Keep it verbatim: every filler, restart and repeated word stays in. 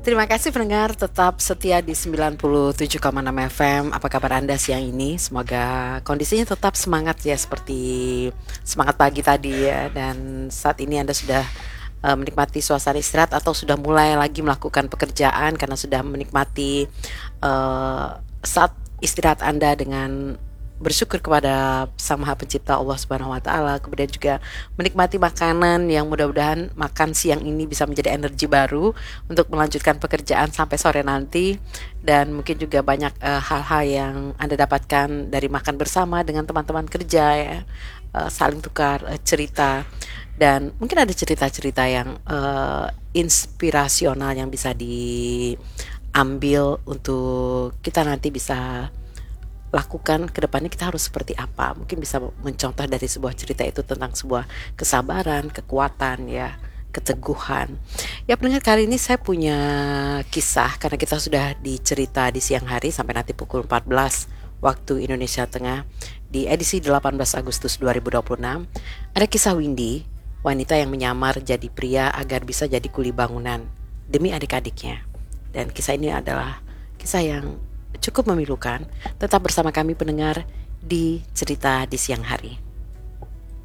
Terima kasih pendengar tetap setia di sembilan puluh tujuh koma enam F M. Apa kabar Anda siang ini? Semoga kondisinya tetap semangat ya seperti semangat pagi tadi ya. Dan saat ini Anda sudah uh, menikmati suasana istirahat atau sudah mulai lagi melakukan pekerjaan karena sudah menikmati uh, saat istirahat Anda dengan bersyukur kepada Sang Maha Pencipta Allah Subhanahu wa taala, kemudian juga menikmati makanan yang mudah-mudahan makan siang ini bisa menjadi energi baru untuk melanjutkan pekerjaan sampai sore nanti, dan mungkin juga banyak uh, hal-hal yang Anda dapatkan dari makan bersama dengan teman-teman kerja ya, uh, saling tukar uh, cerita, dan mungkin ada cerita-cerita yang uh, inspirasional yang bisa diambil untuk kita nanti bisa lakukan ke depannya, kita harus seperti apa. Mungkin bisa mencontoh dari sebuah cerita itu tentang sebuah kesabaran, kekuatan ya, keteguhan. Ya pendengar, kali ini saya punya kisah karena kita sudah dicerita di siang hari sampai nanti pukul empat belas waktu Indonesia Tengah di edisi delapan belas Agustus dua ribu dua puluh enam. Ada kisah Windy, wanita yang menyamar jadi pria agar bisa jadi kuli bangunan demi adik-adiknya. Dan kisah ini adalah kisah yang cukup memilukan. Tetap bersama kami pendengar di Cerita di Siang Hari.